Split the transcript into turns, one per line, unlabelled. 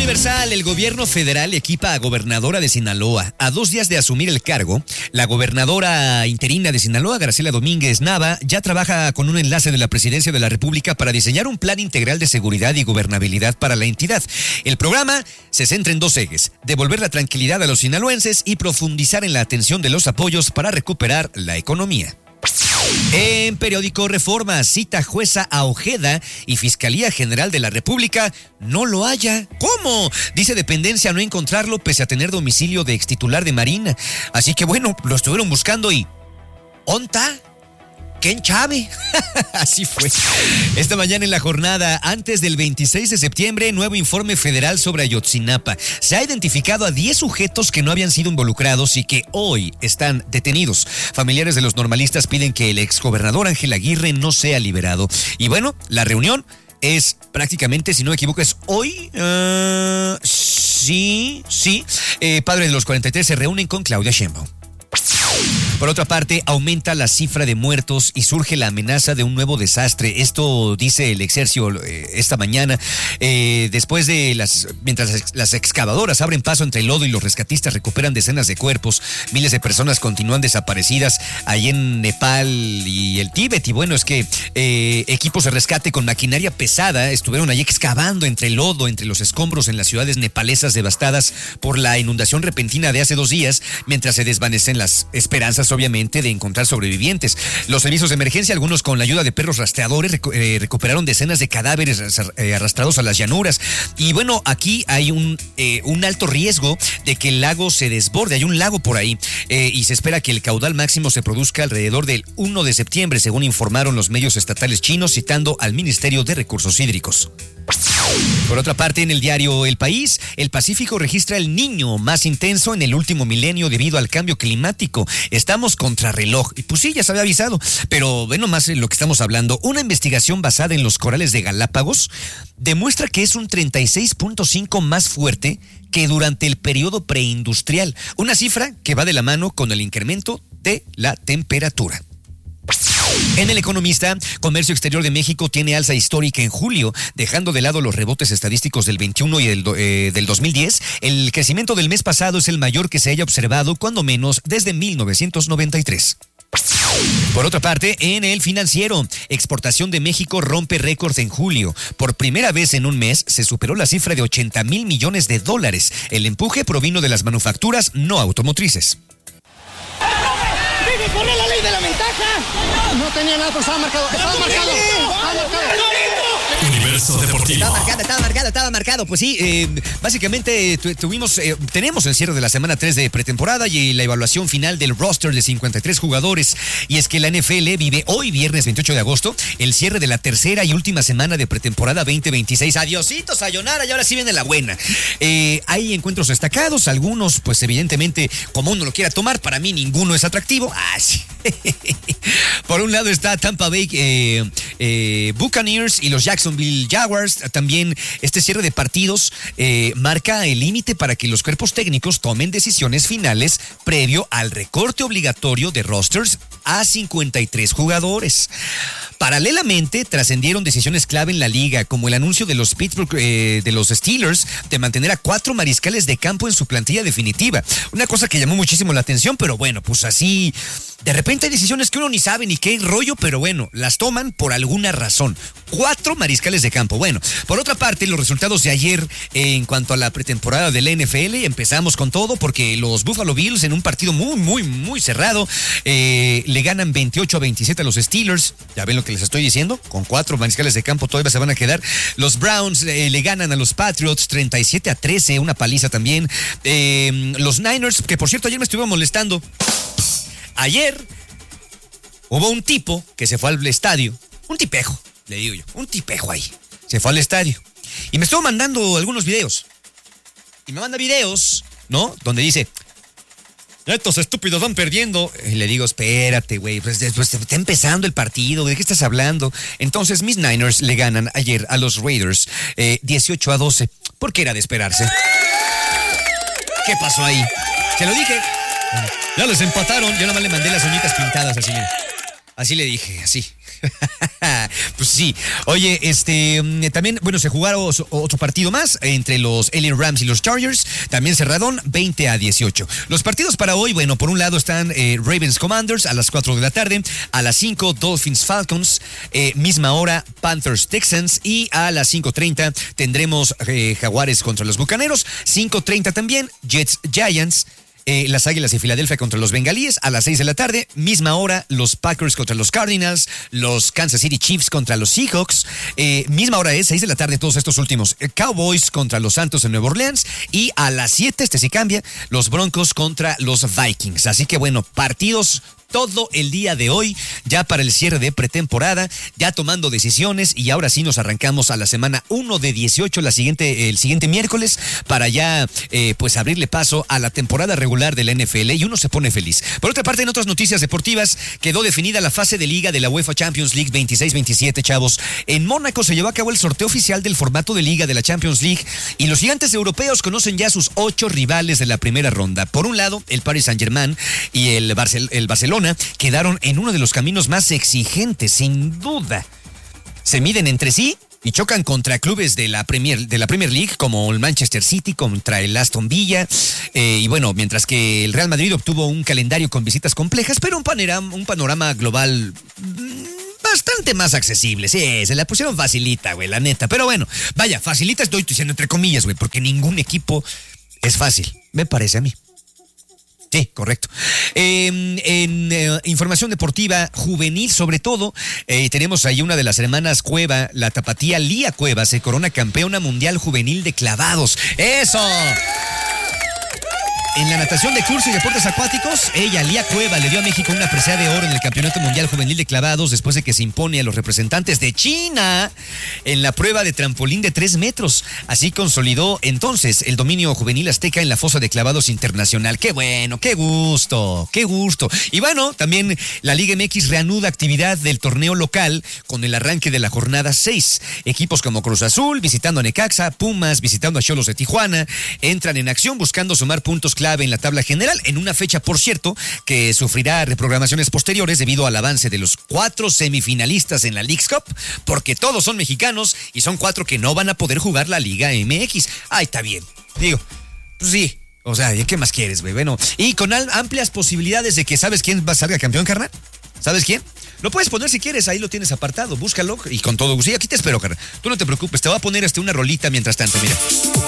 Universal, el gobierno federal equipa a gobernadora de Sinaloa. A 2 días de asumir el cargo, la gobernadora interina de Sinaloa, Graciela Domínguez Nava, ya trabaja con un enlace de la Presidencia de la República para diseñar un plan integral de seguridad y gobernabilidad para la entidad. El programa se centra en 2 ejes: devolver la tranquilidad a los sinaloenses y profundizar en la atención de los apoyos para recuperar la economía. En periódico Reforma, cita jueza a Ojeda y Fiscalía General de la República no lo halla. ¿Cómo? Dice dependencia no encontrarlo pese a tener domicilio de extitular de Marina. Así que bueno, lo estuvieron buscando y... ¿onta? ¿Quién sabe? Así fue. Esta mañana en la jornada, antes del 26 de septiembre, nuevo informe federal sobre Ayotzinapa. Se ha identificado a 10 sujetos que no habían sido involucrados y que hoy están detenidos. Familiares de los normalistas piden que el exgobernador Ángel Aguirre no sea liberado. Y bueno, la reunión es prácticamente, si no me equivoco, es hoy. Sí. Padres de los 43 se reúnen con Claudia Sheinbaum. Por otra parte, aumenta la cifra de muertos y surge la amenaza de un nuevo desastre. Esto dice el Excelsior esta mañana, después de mientras las excavadoras abren paso entre el lodo y los rescatistas recuperan decenas de cuerpos. Miles de personas continúan desaparecidas ahí en Nepal y el Tíbet. Y bueno, es que equipos de rescate con maquinaria pesada estuvieron ahí excavando entre el lodo, entre los escombros en las ciudades nepalesas devastadas por la inundación repentina de hace 2 días, mientras se desvanecen las esperanzas, obviamente, de encontrar sobrevivientes. Los servicios de emergencia, algunos con la ayuda de perros rastreadores, recuperaron decenas de cadáveres arrastrados a las llanuras. Y bueno, aquí hay un alto riesgo de que el lago se desborde. Hay un lago por ahí y se espera que el caudal máximo se produzca alrededor del 1 de septiembre, según informaron los medios estatales chinos, citando al Ministerio de Recursos Hídricos. Por otra parte, en el diario El País, el Pacífico registra el Niño más intenso en el último milenio debido al cambio climático. Estamos contrarreloj. Y pues sí, ya se había avisado, pero ve nomás lo que estamos hablando. Una investigación basada en los corales de Galápagos demuestra que es un 36.5 más fuerte que durante el periodo preindustrial. Una cifra que va de la mano con el incremento de la temperatura. En El Economista, Comercio Exterior de México tiene alza histórica en julio, dejando de lado los rebotes estadísticos del 21 y del 2010. El crecimiento del mes pasado es el mayor que se haya observado, cuando menos, desde 1993. Por otra parte, en El Financiero, exportación de México rompe récord en julio. Por primera vez en un mes se superó la cifra de 80,000 millones de dólares. El empuje provino de las manufacturas no automotrices.
¡Corre la ley de la ventaja! No tenía nada, pero estaba marcado. ¡Estaba marcado!
Universo Deportivo.
Estaba marcado. Pues sí, básicamente tenemos el cierre de la semana 3 de pretemporada y la evaluación final del roster de 53 jugadores. Y es que la NFL vive hoy, viernes 28 de agosto, el cierre de la tercera y última semana de pretemporada 2026. Adiosito, sayonara, y ahora sí viene la buena. Hay encuentros destacados, algunos, pues evidentemente, como uno lo quiera tomar, para mí ninguno es atractivo. Sí. Por un lado está Tampa Bay Buccaneers y los Jacksonville Jaguars. También este cierre de partidos marca el límite para que los cuerpos técnicos tomen decisiones finales previo al recorte obligatorio de rosters a 53 jugadores. Paralelamente, trascendieron decisiones clave en la liga, como el anuncio de los Pittsburgh de los Steelers de mantener a 4 mariscales de campo en su plantilla definitiva. Una cosa que llamó muchísimo la atención, pero bueno, pues así, de repente hay decisiones que uno ni sabe ni qué rollo, pero bueno, las toman por alguna razón. 4 mariscales de campo. Bueno, por otra parte, los resultados de ayer en cuanto a la pretemporada de la NFL, empezamos con todo porque los Buffalo Bills, en un partido muy cerrado, le ganan 28-27 a los Steelers. Ya ven lo que les estoy diciendo, con 4 mariscales de campo todavía se van a quedar. Los Browns le ganan a los Patriots 37-13, una paliza también. Los Niners, que por cierto ayer me estuvieron molestando. Ayer hubo un tipo que se fue al estadio, un tipejo, le digo yo, un tipejo ahí, se fue al estadio y me estuvo mandando algunos videos. Y me manda videos, ¿no? Donde dice: estos estúpidos van perdiendo. Y le digo: espérate, güey, pues está empezando el partido, ¿de qué estás hablando? Entonces mis Niners le ganan ayer a los Raiders 18-12, porque era de esperarse. ¿Qué pasó ahí? Se lo dije. Ya les empataron. Yo nada más le mandé las uñitas pintadas al señor. Así le dije, así. Pues sí. Oye, también, bueno, se jugaron otro partido más entre los LA Rams y los Chargers. También cerradón, 20-18. Los partidos para hoy, bueno, por un lado están Ravens Commanders a las 4 de la tarde. A las 5, Dolphins Falcons. Misma hora, Panthers Texans. Y a las 5:30 tendremos Jaguares contra los Bucaneros. 5:30 también, Jets Giants. Las Águilas de Filadelfia contra los Bengalíes a las 6 de la tarde, misma hora, los Packers contra los Cardinals, los Kansas City Chiefs contra los Seahawks, misma hora es 6 de la tarde todos estos últimos, Cowboys contra los Santos en Nueva Orleans y a las 7, sí cambia, los Broncos contra los Vikings. Así que bueno, partidos todo el día de hoy, ya para el cierre de pretemporada, ya tomando decisiones y ahora sí nos arrancamos a la semana 1 de 18, el siguiente miércoles, para ya pues abrirle paso a la temporada regular de la NFL y uno se pone feliz. Por otra parte, en otras noticias deportivas, quedó definida la fase de liga de la UEFA Champions League 26-27, chavos. En Mónaco se llevó a cabo el sorteo oficial del formato de liga de la Champions League y los gigantes europeos conocen ya sus 8 rivales de la primera ronda. Por un lado, el Paris Saint-Germain y el Barcelona quedaron en uno de los caminos más exigentes, sin duda. Se miden entre sí y chocan contra clubes de la Premier League, como el Manchester City contra el Aston Villa. Y bueno, mientras que el Real Madrid obtuvo un calendario con visitas complejas, pero un panorama global bastante más accesible. Sí, se la pusieron facilita, güey, la neta. Pero bueno, vaya, facilita estoy diciendo entre comillas, güey, porque ningún equipo es fácil, me parece a mí. Sí, correcto. En información deportiva juvenil, sobre todo, tenemos ahí una de las hermanas Cueva, la tapatía Lía Cueva, se corona campeona mundial juvenil de clavados. ¡Eso! En la natación de curso y deportes acuáticos, ella, Lía Cueva, le dio a México una presea de oro en el Campeonato Mundial Juvenil de Clavados después de que se impone a los representantes de China en la prueba de trampolín de 3 metros. Así consolidó entonces el dominio juvenil azteca en la fosa de clavados internacional. ¡Qué bueno! ¡Qué gusto! ¡Qué gusto! Y bueno, también la Liga MX reanuda actividad del torneo local con el arranque de la jornada 6. Equipos como Cruz Azul, visitando a Necaxa, Pumas, visitando a Xolos de Tijuana, entran en acción buscando sumar puntos clave en la tabla general, en una fecha, por cierto, que sufrirá reprogramaciones posteriores debido al avance de los 4 semifinalistas en la Leagues Cup, porque todos son mexicanos y son 4 que no van a poder jugar la Liga MX. Ay, está bien. Digo, pues sí. O sea, ¿qué más quieres, güey? Bueno, y con amplias posibilidades de que, ¿sabes quién va a salir campeón, carnal? ¿Sabes quién? Lo puedes poner si quieres, ahí lo tienes apartado, búscalo y con todo gusto. Sí, aquí te espero, carnal. Tú no te preocupes, te voy a poner una rolita mientras tanto, mira.